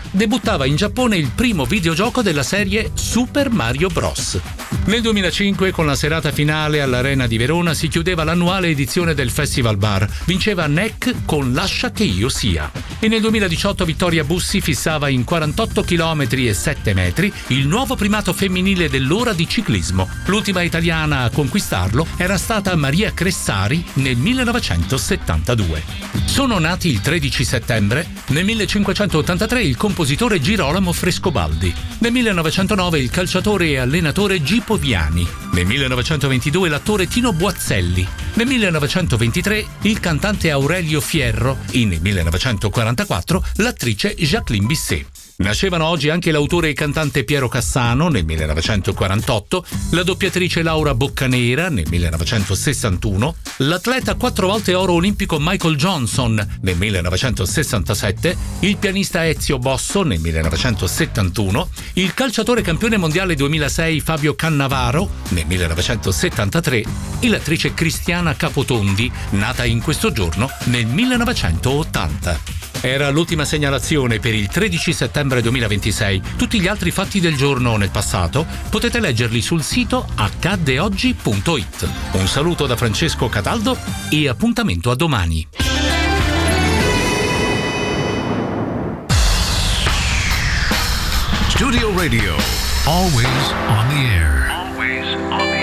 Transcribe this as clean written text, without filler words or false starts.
debuttava in Giappone il primo videogioco della serie Super Mario Bros. Nel 2005, con la serata finale all'Arena di Verona, si chiudeva l'annuale edizione del Festival Bar. Vinceva NEC con Lascia che io sia. E nel 2018 Vittoria Bussi fissava in 48 km e 7 metri il nuovo primato femminile dell'ora di ciclismo. L'ultima italiana a conquistarlo era stata Maria Cressari nel 1972. Sono nati il 13 settembre, nel 1583 il compositore Girolamo Frescobaldi, nel 1909 il calciatore e allenatore Gipo Viani, nel 1922 l'attore Tino Boazzelli, nel 1923 il cantante Aurelio Fierro e nel 1944 l'attrice Jacqueline Bisset. Nascevano oggi anche l'autore e cantante Piero Cassano nel 1948, la doppiatrice Laura Boccanera nel 1961, l'atleta 4 volte oro olimpico Michael Johnson nel 1967, il pianista Ezio Bosso nel 1971, il calciatore campione mondiale 2006 Fabio Cannavaro nel 1973 e l'attrice Cristiana Capotondi, nata in questo giorno nel 1980. Era l'ultima segnalazione per il 13 settembre 2026. Tutti gli altri fatti del giorno nel passato potete leggerli sul sito accaddeoggi.it. Un saluto da Francesco Cataldo e appuntamento a domani. Studio Radio, always on the air. Always on the air.